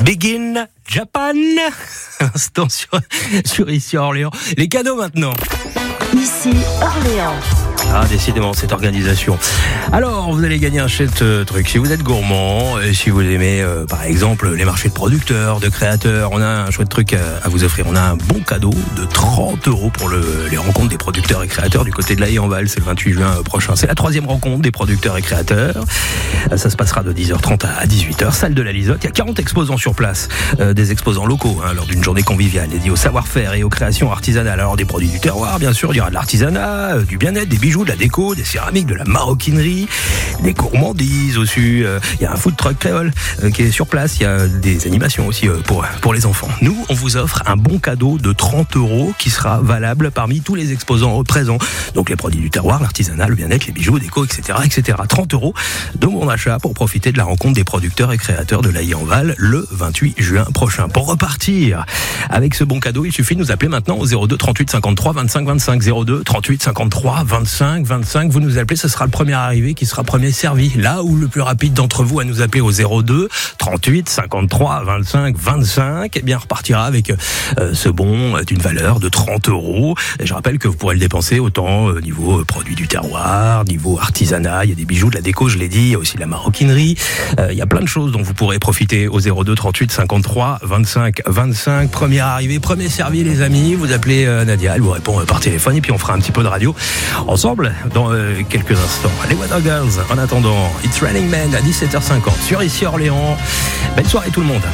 Begin Japan. Instant sur ici Orléans. Les cadeaux maintenant. Ici Orléans. Ah, décidément, cette organisation. Alors, vous allez gagner un chèque truc. Si vous êtes gourmand, et si vous aimez, par exemple, les marchés de producteurs, de créateurs, on a un chouette truc à vous offrir. On a un bon cadeau de 30 € pour les rencontres des producteurs et créateurs du côté de La Haye-en-Val. C'est le 28 juin prochain. C'est la 3e rencontre des producteurs et créateurs. Ça se passera de 10h30 à 18h. Salle de la Lisotte. Il y a 40 exposants sur place. Des exposants locaux, lors d'une journée conviviale dédiée au savoir-faire et aux créations artisanales. Alors, des produits du terroir, bien sûr. Il y aura de l'artisanat, du bien-être, des bijoux, de la déco, des céramiques, de la maroquinerie, des gourmandises aussi. Il y a un food truck créole qui est sur place. Il y a des animations aussi pour les enfants. Nous, on vous offre un bon cadeau de 30 € qui sera valable parmi tous les exposants présents. Donc les produits du terroir, l'artisanat, le bien-être, les bijoux, déco, etc., etc. 30 € de bon achat pour profiter de la rencontre des producteurs et créateurs de La Haye-en-Val le 28 juin prochain. Pour repartir avec ce bon cadeau, il suffit de nous appeler maintenant au 02 38 53 25 25. 02 38 53 25 25. Vous nous appelez, ce sera le premier arrivé qui sera premier servi. Là où le plus rapide d'entre vous à nous appeler au 02 38 53 25 25, eh bien repartira avec ce bon d'une valeur de 30 €. Et je rappelle que vous pourrez le dépenser autant niveau produits du terroir, niveau artisanat, il y a des bijoux, de la déco, je l'ai dit, il y a aussi de la maroquinerie. Il y a plein de choses dont vous pourrez profiter au 02 38 53 25 25. Premier arrivé, premier servi les amis. Vous appelez Nadia, elle vous répond par téléphone et puis on fera un petit peu de radio ensemble dans quelques instants. Les Weather Girls, en attendant, It's Raining Men à 17h50 sur ici Orléans. Belle soirée tout le monde.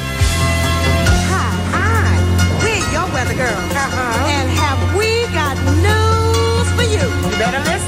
Hi, we're your Weather Girls. And have we got news for you? You better listen.